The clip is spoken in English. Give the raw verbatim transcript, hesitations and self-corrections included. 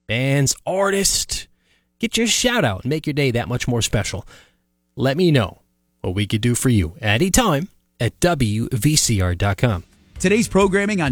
bands, artists. Get your shout out and make your day that much more special. Let me know what we could do for you anytime at W V C R dot com. Today's programming on